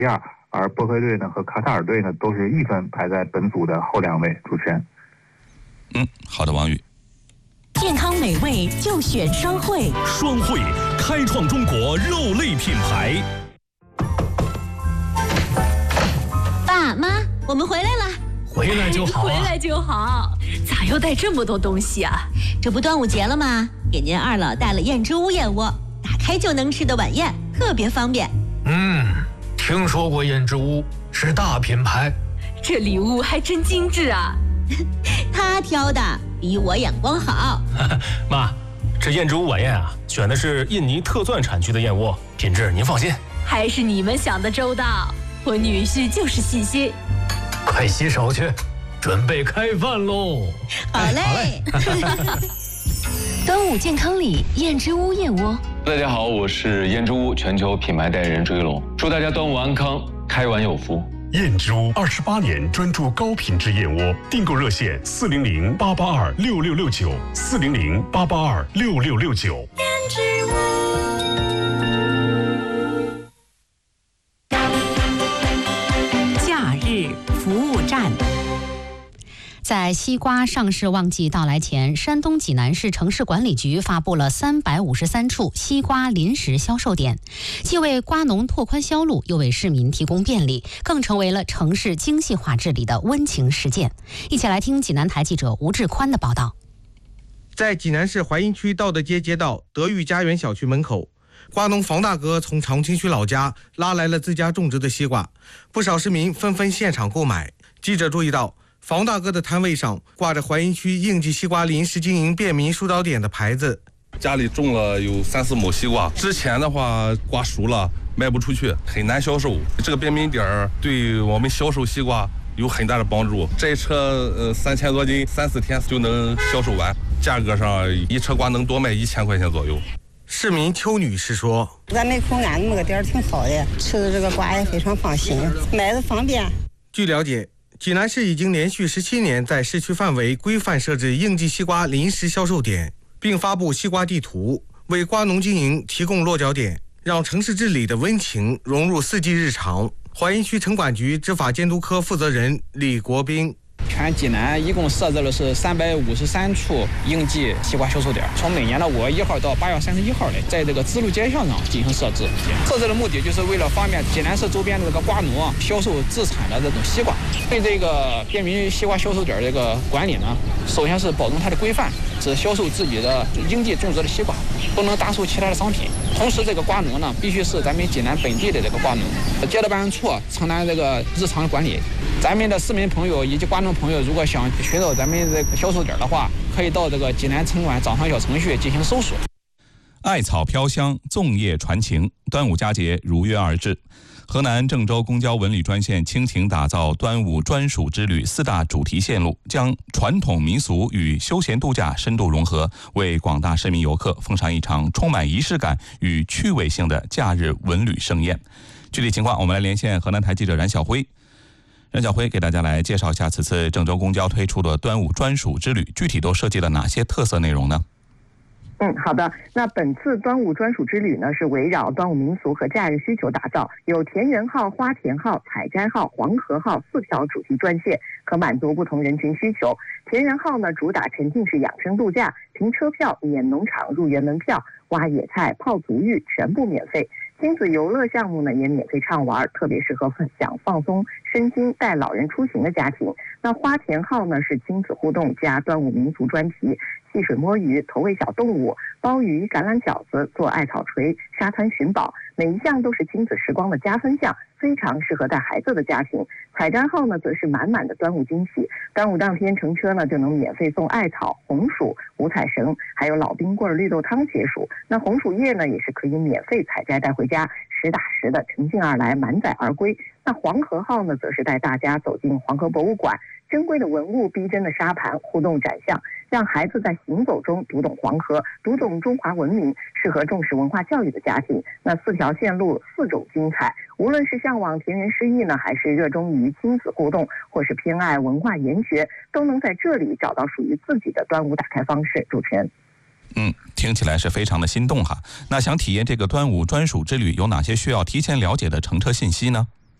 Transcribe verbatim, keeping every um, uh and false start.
第二，而波黑队呢和卡塔尔队呢都是一分排在本组的后两位。主持人， 嗯，好的，王宇。 健康美味就选双汇， 双汇开创中国肉类品牌。 爸妈，我们回来了。 回来就好、啊， 回来就好。咋又带这么多东西啊？ 这不端午节了吗？给您二老带了燕之屋燕窝，打开就能吃的晚宴，特别方便。 嗯，听说过燕之屋，是大品牌。 这礼物还真精致啊！ 他挑的比我眼光好。 妈，这燕之屋晚宴啊，选的是印尼特钻产区的燕窝，品质您放心。 还是你们想的周到，我女婿就是细心。 快洗手去，准备开饭喽！ 好嘞。 端午健康礼，燕之屋燕窝。 大家好，我是燕之屋全球品牌代言人朱一龙，祝大家端午安康，开碗有福。 燕之屋二十八年专注高品质燕窝，订购热线四零零八八二六六六九四零零八八二六六六九。 燕之屋。 假日服务站。在西瓜上市旺季到来前，山东济南市城市管理局发布了三百五十三处西瓜临时销售点，既为瓜农拓宽销路，又为市民提供便利，更成为了城市精细化治理的温情实践。一起来听济南台记者吴志宽的报道。 在济南市淮阴区道德街街道德裕家园小区门口，瓜农房大哥从长清区老家拉来了自家种植的西瓜，不少市民纷纷现场购买。记者注意到，房大哥的摊位上挂着淮阴区应季西瓜临时经营便民疏导点的牌子。 家里种了有三四亩西瓜，之前的话瓜熟了卖不出去，很难销售。这个便民点对我们销售西瓜有很大的帮助。这一车呃三千多斤，三四天就能销售完，价格上一车瓜能多卖一千块钱左右。 市民邱女士说：“ 咱门口安那么个点挺好的，吃的这个瓜也非常放心，买的方便。” 据了解，济南市已经连续十七年在市区范围规范设置应季西瓜临时销售点，并发布西瓜地图，为瓜农经营提供落脚点，让城市治理的温情融入四季日常。淮阴区城管局执法监督科负责人李国斌。 全济南一共设置了是三百五十三处应季西瓜销售点，从每年的五月一号到八月三十一号的，在这个支路街巷上进行设置。设置的目的就是为了方便济南市周边的这个瓜农啊销售自产的这种西瓜。对这个便民西瓜销售点这个管理呢，首先是保证它的规范，只销售自己的应季种植的西瓜，不能搭售其他的商品。同时，这个瓜农呢，必须是咱们济南本地的这个瓜农。街道办事处承担这个日常管理。咱们的市民朋友以及瓜农朋友，如果想去到咱们这个销售点的话，可以到这个济南城管掌上小程序进行搜索。 艾草飘香，粽叶传情，端午佳节如约而至。河南郑州公交文旅专线倾情打造端午专属之旅四大主题线路，将传统民俗与休闲度假深度融合，为广大市民游客奉上一场充满仪式感与趣味性的假日文旅盛宴。具体情况，我们来连线河南台记者冉晓辉。冉晓辉给大家来介绍一下此次郑州公交推出的端午专属之旅，具体都设计了哪些特色内容呢？ 嗯，好的。那本次端午专属之旅呢，是围绕端午民俗和假日需求打造，有田园号、花田号、采摘号、黄河号四条主题专线，可满足不同人群需求。田园号呢，主打沉浸式养生度假，停车票、免农场入园门票、挖野菜、泡足浴全部免费。亲子游乐项目呢也免费畅玩，特别适合想放松身心、带老人出行的家庭。那花田号呢是亲子互动加端午民俗专题，戏水摸鱼、投喂小动物、包鱼、橄榄饺子、做艾草锤、沙滩寻宝，每一项都是亲子时光的加分项，非常适合带孩子的家庭。采摘号呢则是满满的端午惊喜，端午当天乘车呢就能免费送艾草、红薯、五彩绳，还有老冰棍、绿豆汤解暑。那红薯叶呢也是可以免费采摘带回家，实打实的乘兴而来，满载而归。那黄河号呢则是带大家走进黄河博物馆，珍贵的文物、逼真的沙盘、互动展项，让孩子在行走中读懂黄河，读懂中华文明，适合重视文化教育的家庭。那四条线路，四种精彩，无论是向往田园诗意呢，还是热衷于亲子互动，或是偏爱文化研学，都能在这里找到属于自己的端午打开方式。主持人。 嗯，听起来是非常的心动哈。那想体验这个端午专属之旅，有哪些需要提前了解的乘车信息呢？